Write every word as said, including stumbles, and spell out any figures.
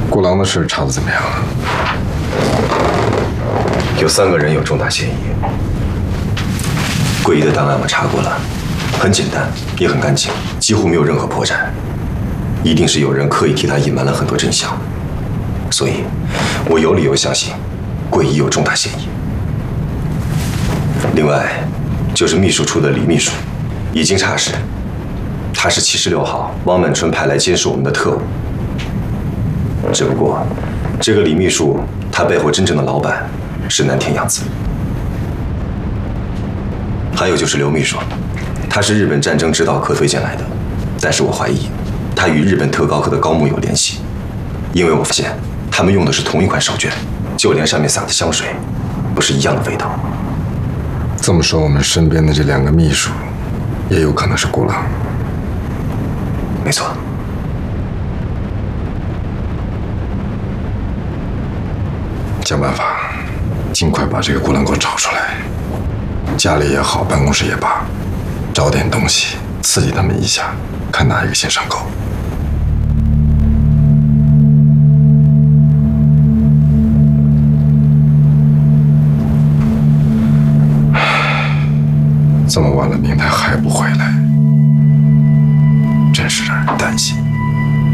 顾郎的事查得怎么样了？ 有三个人有重大嫌疑。桂姨的档案我查过了，很简单，也很干净，几乎没有任何破绽。一定是有人刻意替他隐瞒了很多真相，所以，我有理由相信，桂姨有重大嫌疑。另外，就是秘书处的李秘书，已经查实，他是七十六号汪满春派来监视我们的特务。只不过，这个李秘书他背后真正的老板是南田洋子。还有就是刘秘书，他是日本战争指导课推荐来的，但是我怀疑他与日本特高课的高木有联系，因为我发现他们用的是同一款手绢，就连上面撒的香水都是一样的味道。 这么说，我们身边的这两个秘书也有可能是顾郎。 没错。 想办法，尽快把这个顾郎给我找出来。家里也好，办公室也罢，找点东西刺激他们一下，看哪一个先上钩。这么晚了，明台还不回来？